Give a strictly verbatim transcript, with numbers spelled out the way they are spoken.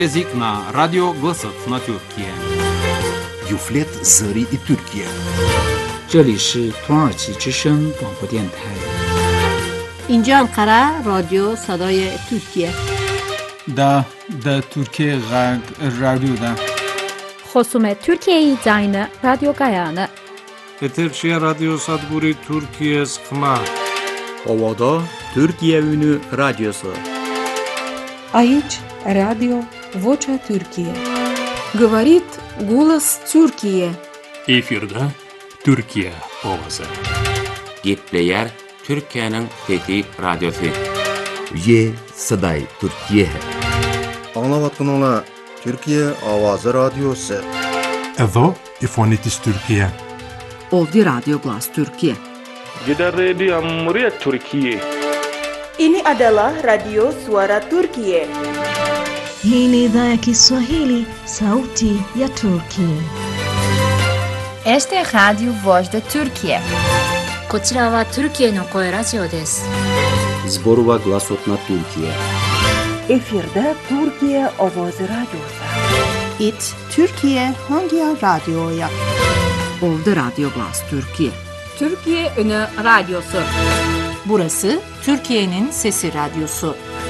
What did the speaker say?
Язик на радио Гласът на Тюркия. Юфлет Зări и Türkiye. 这里是土耳其之声广播电台。 اینجا انقره رادیو صدای ترکیه. دا دا Türkiye Radyo'da. خصوم Türkiye Zayını Radyo Gayanı. Eterçiye Radyo Sadburi Türkiye Sıkma. Ovada Türkiye Ünü Radyosu. Aici Radio Vocea Türkiye. Говорит голос Türkiye. Efirde Türkiye Ovası. Gitleyer Türkiye'nin Fethi Radyosu. Ye Saday Türkiye. Anlavatkanlar Türkiye Avazı Radyosu. Evo İfonitis Türkiye. Ovdje Radio Glas Türkiye. Gider Radio Muryat Türkiye. Ini adalah Radio Suara Turkiye. Hii ni idhaa ya Kiswahili, sauti ya Turkiye. Este é Radio Voz da Turkiye. こちらはトルキエの声ラジオです。 Zborova Glasotna Türkiye. Efirde Türkiye Avazı Radyosu. It Türkiye Hangi Radyo'ya? Ovdje Radio Glas Türkiye. Türkiye Ünü Radyosu. Burası Türkiye'nin Sesi Radyosu.